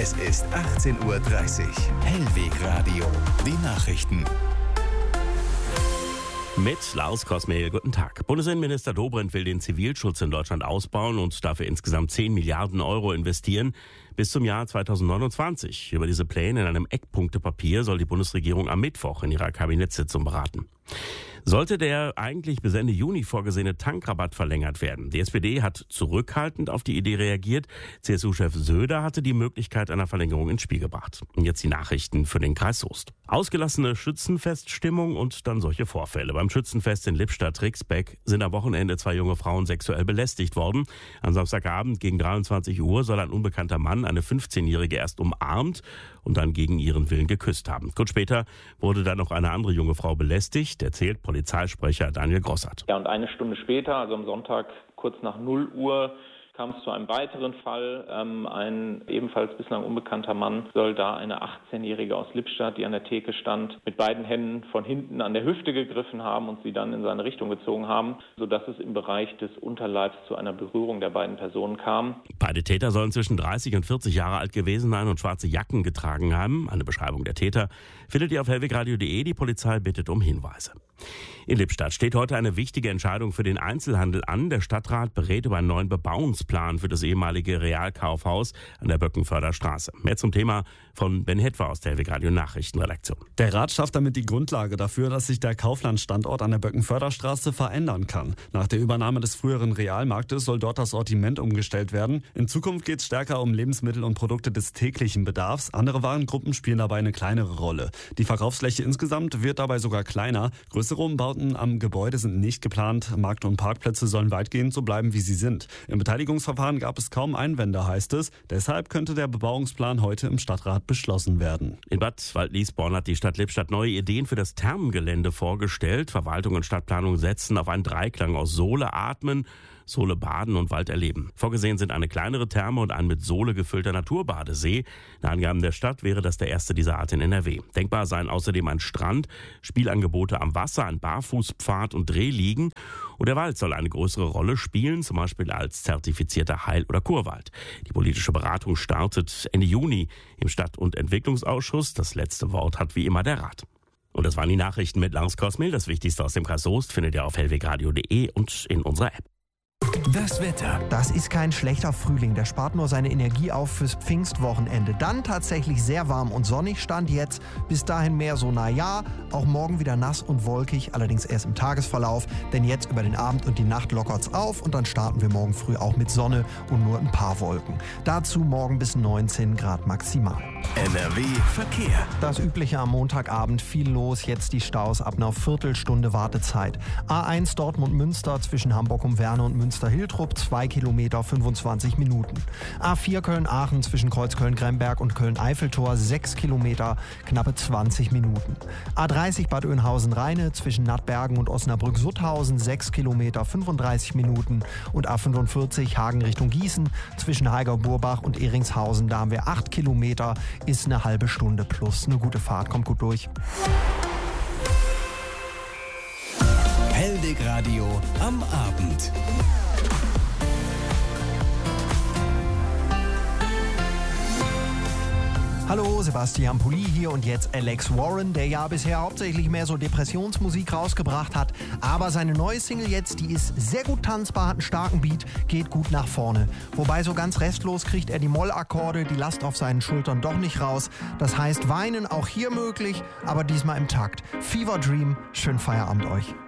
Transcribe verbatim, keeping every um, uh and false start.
Es ist achtzehn Uhr dreißig. Hellweg Radio. Die Nachrichten. Mit Lars Kosmehl, guten Tag. Bundesinnenminister Dobrindt will den Zivilschutz in Deutschland ausbauen und dafür insgesamt zehn Milliarden Euro investieren bis zum Jahr zweitausendneunundzwanzig. Über diese Pläne in einem Eckpunktepapier soll die Bundesregierung am Mittwoch in ihrer Kabinettssitzung beraten. Sollte der eigentlich bis Ende Juni vorgesehene Tankrabatt verlängert werden? Die S P D hat zurückhaltend auf die Idee reagiert. C S U-Chef Söder hatte die Möglichkeit einer Verlängerung ins Spiel gebracht. Und jetzt die Nachrichten für den Kreis Soest. Ausgelassene Schützenfeststimmung und dann solche Vorfälle. Beim Schützenfest in Lippstadt-Rixbeck sind am Wochenende zwei junge Frauen sexuell belästigt worden. Am Samstagabend gegen dreiundzwanzig Uhr soll ein unbekannter Mann eine fünfzehnjährige erst umarmt und dann gegen ihren Willen geküsst haben. Kurz später wurde dann noch eine andere junge Frau belästigt, erzählt Polizeisprecher Daniel Grossart. Ja, und eine Stunde später, also am Sonntag kurz nach null Uhr, kam es zu einem weiteren Fall. Ähm, ein ebenfalls bislang unbekannter Mann soll da eine achtzehnjährige aus Lippstadt, die an der Theke stand, mit beiden Händen von hinten an der Hüfte gegriffen haben und sie dann in seine Richtung gezogen haben, sodass es im Bereich des Unterleibs zu einer Berührung der beiden Personen kam. Beide Täter sollen zwischen dreißig und vierzig Jahre alt gewesen sein und schwarze Jacken getragen haben. Eine Beschreibung der Täter findet ihr auf hellwegradio punkt de. Die Polizei bittet um Hinweise. In Lippstadt steht heute eine wichtige Entscheidung für den Einzelhandel an. Der Stadtrat berät über einen neuen Bebauungsplan für das ehemalige Realkaufhaus an der Böckenförder Straße. Mehr zum Thema von Ben Hetwer aus der Hellwegradio Nachrichtenredaktion. Der Rat schafft damit die Grundlage dafür, dass sich der Kaufland-Standort an der Böckenförder Straße verändern kann. Nach der Übernahme des früheren Realmarktes soll dort das Sortiment umgestellt werden. In Zukunft geht es stärker um Lebensmittel und Produkte des täglichen Bedarfs. Andere Warengruppen spielen dabei eine kleinere Rolle. Die Verkaufsfläche insgesamt wird dabei sogar kleiner. Größere Umbauten am Gebäude sind nicht geplant. Markt- und Parkplätze sollen weitgehend so bleiben, wie sie sind. Im Beteiligungsverfahren gab es kaum Einwände, heißt es. Deshalb könnte der Bebauungsplan heute im Stadtrat beschlossen werden. In Bad Waldliesborn hat die Stadt Lippstadt neue Ideen für das Thermengelände vorgestellt. Verwaltung und Stadtplanung setzen auf einen Dreiklang aus Sohle atmen, Sohle baden und Wald erleben. Vorgesehen sind eine kleinere Therme und ein mit Sohle gefüllter Naturbadesee. Nach Angaben der Stadt wäre das der erste dieser Art in N R W. Denkbar seien außerdem ein Strand, Spielangebote am Wasser, ein Barfußpfad und Drehliegen. Und der Wald soll eine größere Rolle spielen, zum Beispiel als zertifizierter Heil- oder Kurwald. Die politische Beratung startet Ende Juni im Stadt- und Entwicklungsausschuss. Das letzte Wort hat wie immer der Rat. Und das waren die Nachrichten mit Lars Kosmehl. Das Wichtigste aus dem Kreis Soest findet ihr auf hellwegradio punkt de und in unserer App. Das Wetter. Das ist kein schlechter Frühling, der spart nur seine Energie auf fürs Pfingstwochenende. Dann tatsächlich sehr warm und sonnig, Stand jetzt. Bis dahin mehr so na ja, auch morgen wieder nass und wolkig, allerdings erst im Tagesverlauf. Denn jetzt über den Abend und die Nacht lockert's auf und dann starten wir morgen früh auch mit Sonne und nur ein paar Wolken. Dazu morgen bis neunzehn Grad maximal. N R W Verkehr. Das Übliche am Montagabend, viel los, jetzt die Staus ab einer Viertelstunde Wartezeit. A eins Dortmund-Münster zwischen Hamburg um Werne und Münster-Hiltrup, zwei Kilometer, fünfundzwanzig Minuten. A vier Köln-Aachen zwischen Kreuzköln-Gremberg und Köln-Eiffeltor, sechs Kilometer, knappe zwanzig Minuten. A dreißig Bad Oeynhausen-Rheine zwischen Nattbergen und Osnabrück-Sutthausen, sechs Kilometer, fünfunddreißig Minuten. Und A fünfundvierzig Hagen Richtung Gießen zwischen Heiger-Burbach und Ehringshausen, da haben wir acht Kilometer, ist eine halbe Stunde plus. Eine gute Fahrt, kommt gut durch. Hellweg Radio am Abend. Hallo, Sebastian Pulli hier und jetzt Alex Warren, der ja bisher hauptsächlich mehr so Depressionsmusik rausgebracht hat. Aber seine neue Single jetzt, die ist sehr gut tanzbar, hat einen starken Beat, geht gut nach vorne. Wobei so ganz restlos kriegt er die Mollakkorde, die Last auf seinen Schultern doch nicht raus. Das heißt, weinen auch hier möglich, aber diesmal im Takt. Fever Dream, schönen Feierabend euch.